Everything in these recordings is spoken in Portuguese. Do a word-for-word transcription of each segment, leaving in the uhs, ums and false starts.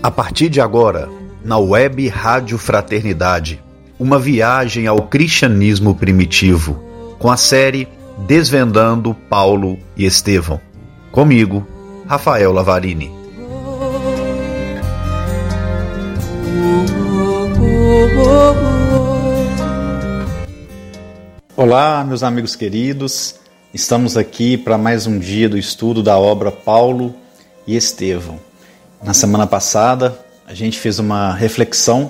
A partir de agora, na Web Rádio Fraternidade, uma viagem ao cristianismo primitivo, com a série Desvendando Paulo e Estevão. Comigo, Rafael Lavarini. Olá, meus amigos queridos. Estamos aqui para mais um dia do estudo da obra Paulo e Estevão. Na semana passada, a gente fez uma reflexão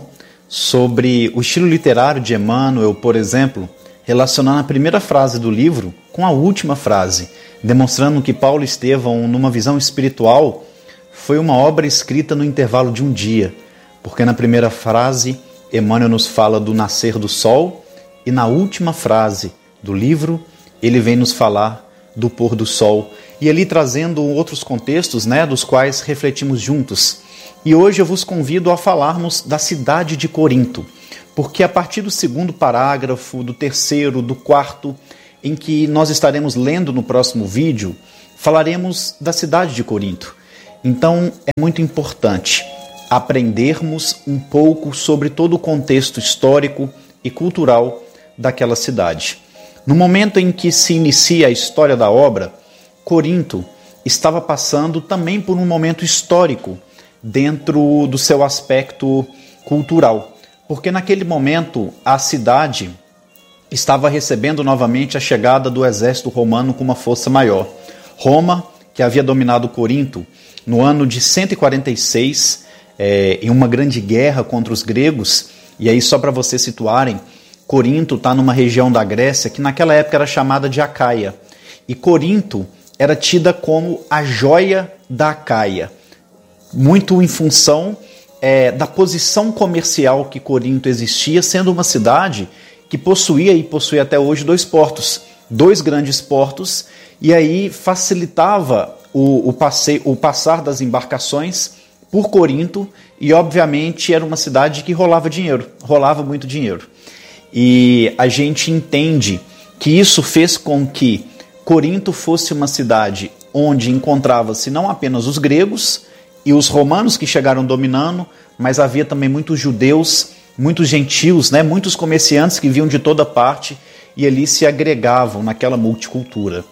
sobre o estilo literário de Emmanuel, por exemplo, relacionando a primeira frase do livro com a última frase, demonstrando que Paulo e Estevão, numa visão espiritual, foi uma obra escrita no intervalo de um dia, porque na primeira frase, Emmanuel nos fala do nascer do sol, e na última frase do livro, ele vem nos falar do pôr do sol, e ali trazendo outros contextos, né, dos quais refletimos juntos. E hoje eu vos convido a falarmos da cidade de Corinto, porque a partir do segundo parágrafo, do terceiro, do quarto, em que nós estaremos lendo no próximo vídeo, falaremos da cidade de Corinto. Então é muito importante aprendermos um pouco sobre todo o contexto histórico e cultural daquela cidade. No momento em que se inicia a história da obra, Corinto estava passando também por um momento histórico dentro do seu aspecto cultural, porque naquele momento a cidade estava recebendo novamente a chegada do exército romano com uma força maior. Roma, que havia dominado Corinto no ano de cento e quarenta e seis, é, em uma grande guerra contra os gregos, e aí só para vocês situarem, Corinto está numa região da Grécia que naquela época era chamada de Acaia. E Corinto era tida como a joia da Acaia, muito em função é, da posição comercial que Corinto existia, sendo uma cidade que possuía e possui até hoje dois portos, dois grandes portos, e aí facilitava o, o, passe, o passar das embarcações por Corinto, e obviamente era uma cidade que rolava dinheiro, rolava muito dinheiro. E a gente entende que isso fez com que Corinto fosse uma cidade onde encontrava-se não apenas os gregos e os romanos que chegaram dominando, mas havia também muitos judeus, muitos gentios, né, muitos comerciantes que vinham de toda parte e ali se agregavam naquela multicultura.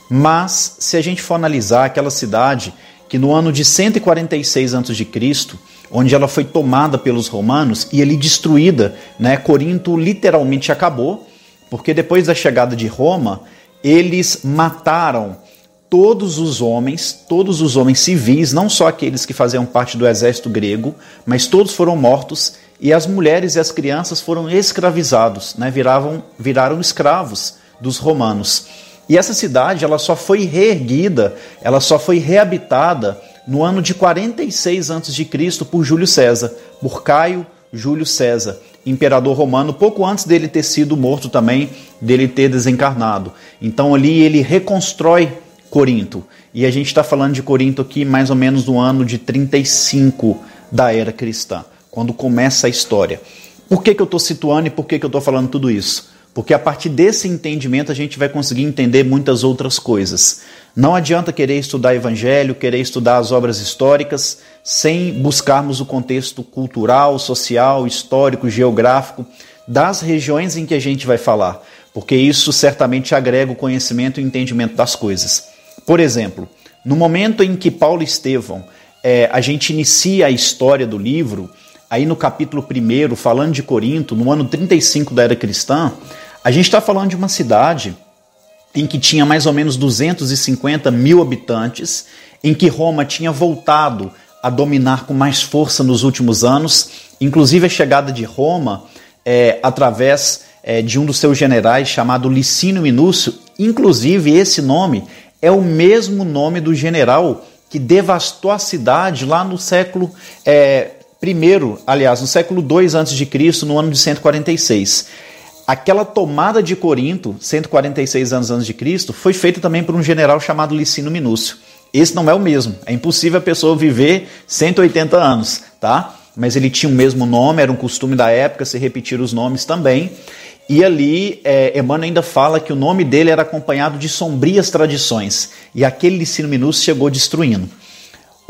Mas, se a gente for analisar aquela cidade que no ano de cento e quarenta e seis antes de Cristo, onde ela foi tomada pelos romanos e ali destruída, né? Corinto literalmente acabou, porque depois da chegada de Roma, eles mataram todos os homens, todos os homens civis, não só aqueles que faziam parte do exército grego, mas todos foram mortos, e as mulheres e as crianças foram escravizados, né? Viravam, viraram escravos dos romanos. E essa cidade ela só foi reerguida, ela só foi reabitada no ano de quarenta e seis antes de Cristo por Júlio César, por Caio Júlio César, imperador romano, pouco antes dele ter sido morto também, dele ter desencarnado. Então ali ele reconstrói Corinto. E a gente está falando de Corinto aqui mais ou menos no ano de trinta e cinco da era cristã, quando começa a história. Por que que eu estou situando e por que que eu estou falando tudo isso? Porque a partir desse entendimento a gente vai conseguir entender muitas outras coisas. Não adianta querer estudar evangelho, querer estudar as obras históricas, sem buscarmos o contexto cultural, social, histórico, geográfico das regiões em que a gente vai falar, porque isso certamente agrega o conhecimento e o entendimento das coisas. Por exemplo, no momento em que Paulo e Estevão, é, a gente inicia a história do livro, aí no capítulo primeiro, falando de Corinto, no ano trinta e cinco da era cristã, a gente está falando de uma cidade em que tinha mais ou menos duzentos e cinquenta mil habitantes, em que Roma tinha voltado a dominar com mais força nos últimos anos, inclusive a chegada de Roma é, através é, de um dos seus generais chamado Licínio Minúcio. Inclusive esse nome é o mesmo nome do general que devastou a cidade lá no século é, primeiro, aliás, no século dois antes de Cristo, no ano de cento e quarenta e seis. Aquela tomada de Corinto, cento e quarenta e seis anos antes de Cristo, foi feita também por um general chamado Licínio Minúcio. Esse não é o mesmo. É impossível a pessoa viver cento e oitenta anos, tá? Mas ele tinha o mesmo nome, era um costume da época se repetir os nomes também. E ali, é, Emmanuel ainda fala que o nome dele era acompanhado de sombrias tradições. E aquele Licínio Minúcio chegou destruindo.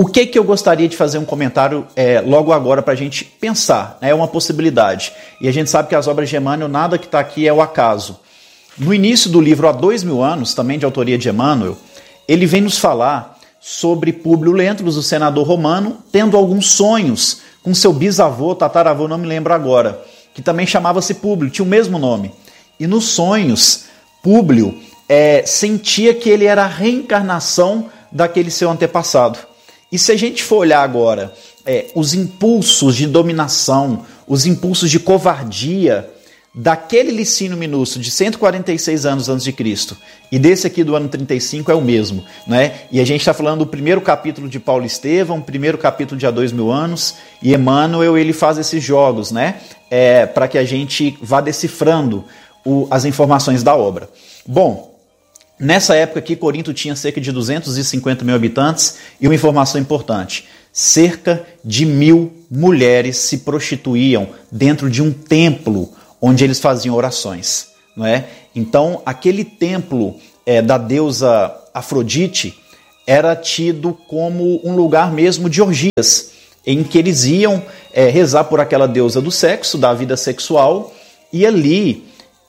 O que que eu gostaria de fazer um comentário é, logo agora para a gente pensar? É uma possibilidade. E a gente sabe que as obras de Emmanuel, nada que está aqui é o acaso. No início do livro, há dois mil anos, também de autoria de Emmanuel, ele vem nos falar sobre Públio Lentulus, o senador romano, tendo alguns sonhos com seu bisavô, tataravô, não me lembro agora, que também chamava-se Públio, tinha o mesmo nome. E nos sonhos, Públio é, sentia que ele era a reencarnação daquele seu antepassado. E se a gente for olhar agora é, os impulsos de dominação, os impulsos de covardia daquele Licínio Minúcio de cento e quarenta e seis anos antes de Cristo e desse aqui do ano trinta e cinco é o mesmo, né? E a gente está falando do primeiro capítulo de Paulo Estevão, primeiro capítulo de há dois mil anos, e Emmanuel ele faz esses jogos, né? É, para que a gente vá decifrando o, as informações da obra. Bom, nessa época aqui, Corinto tinha cerca de duzentos e cinquenta mil habitantes e uma informação importante, cerca de mil mulheres se prostituíam dentro de um templo onde eles faziam orações. Não é? Então, aquele templo é, da deusa Afrodite era tido como um lugar mesmo de orgias, em que eles iam é, rezar por aquela deusa do sexo, da vida sexual, e ali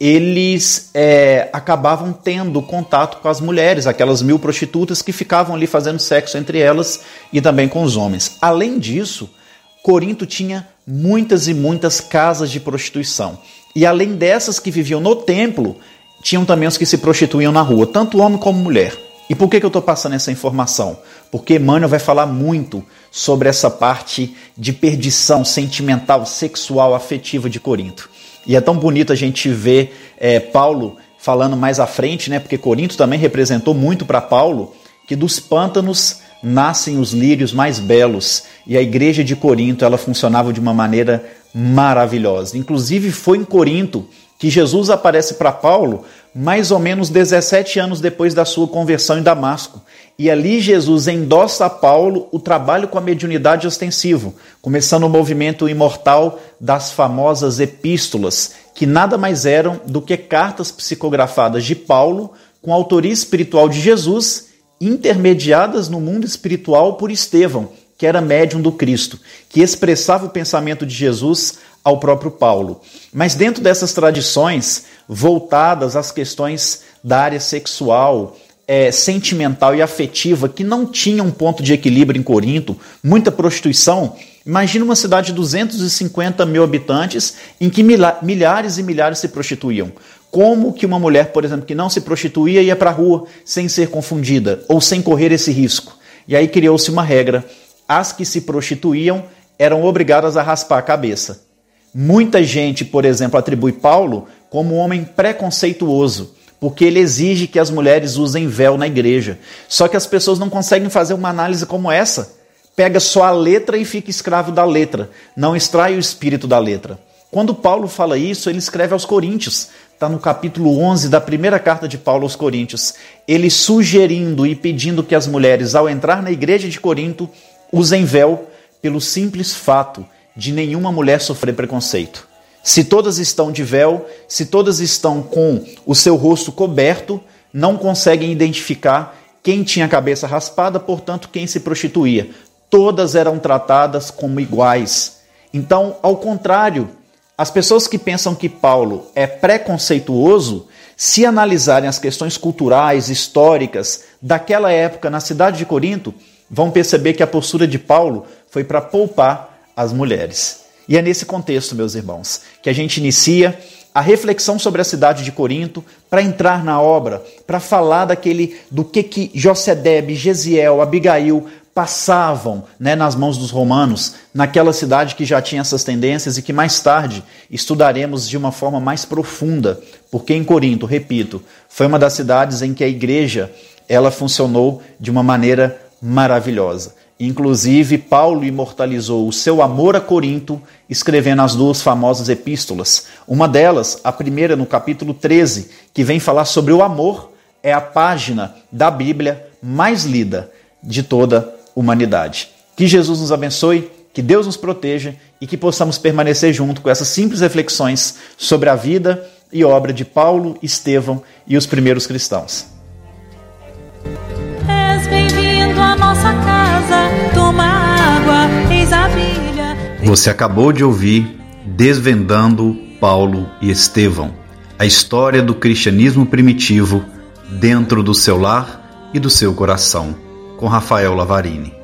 eles é, acabavam tendo contato com as mulheres, aquelas mil prostitutas que ficavam ali fazendo sexo entre elas e também com os homens. Além disso, Corinto tinha muitas e muitas casas de prostituição. E além dessas que viviam no templo, tinham também os que se prostituíam na rua, tanto homem como mulher. E por que que eu estou passando essa informação? Porque Emmanuel vai falar muito sobre essa parte de perdição sentimental, sexual, afetiva de Corinto. E é tão bonito a gente ver é, Paulo falando mais à frente, né? Porque Corinto também representou muito para Paulo, que dos pântanos nascem os lírios mais belos. E a igreja de Corinto ela funcionava de uma maneira maravilhosa. Inclusive foi em Corinto que Jesus aparece para Paulo mais ou menos dezessete anos depois da sua conversão em Damasco. E ali Jesus endossa a Paulo o trabalho com a mediunidade ostensivo, começando o movimento imortal das famosas epístolas, que nada mais eram do que cartas psicografadas de Paulo com autoria espiritual de Jesus, intermediadas no mundo espiritual por Estevão, que era médium do Cristo, que expressava o pensamento de Jesus ao próprio Paulo. Mas dentro dessas tradições voltadas às questões da área sexual, é, sentimental e afetiva, que não tinha um ponto de equilíbrio em Corinto, muita prostituição, imagina uma cidade de duzentos e cinquenta mil habitantes em que milhares e milhares se prostituíam. Como que uma mulher, por exemplo, que não se prostituía ia para a rua sem ser confundida ou sem correr esse risco? E aí criou-se uma regra. As que se prostituíam eram obrigadas a raspar a cabeça. Muita gente, por exemplo, atribui Paulo como um homem preconceituoso, porque ele exige que as mulheres usem véu na igreja. Só que as pessoas não conseguem fazer uma análise como essa. Pega só a letra e fica escravo da letra. Não extrai o espírito da letra. Quando Paulo fala isso, ele escreve aos Coríntios. Está no capítulo onze da primeira carta de Paulo aos Coríntios. Ele sugerindo e pedindo que as mulheres, ao entrar na igreja de Corinto, usem véu pelo simples fato de nenhuma mulher sofrer preconceito. Se todas estão de véu, se todas estão com o seu rosto coberto, não conseguem identificar quem tinha a cabeça raspada, portanto, quem se prostituía. Todas eram tratadas como iguais. Então, ao contrário, as pessoas que pensam que Paulo é preconceituoso, se analisarem as questões culturais, históricas daquela época na cidade de Corinto, vão perceber que a postura de Paulo foi para poupar as mulheres. E é nesse contexto, meus irmãos, que a gente inicia a reflexão sobre a cidade de Corinto para entrar na obra, para falar daquele, do que que Josedebe, Gesiel, Abigail passavam, né, nas mãos dos romanos, naquela cidade que já tinha essas tendências e que mais tarde estudaremos de uma forma mais profunda, porque em Corinto, repito, foi uma das cidades em que a igreja ela funcionou de uma maneira maravilhosa. Inclusive, Paulo imortalizou o seu amor a Corinto, escrevendo as duas famosas epístolas. Uma delas, a primeira no capítulo treze, que vem falar sobre o amor, é a página da Bíblia mais lida de toda a humanidade. Que Jesus nos abençoe, que Deus nos proteja e que possamos permanecer junto com essas simples reflexões sobre a vida e obra de Paulo, Estevão e os primeiros cristãos. És bem-vindo à nossa casa. Você acabou de ouvir Desvendando Paulo e Estevão, a história do cristianismo primitivo dentro do seu lar e do seu coração, com Rafael Lavarini.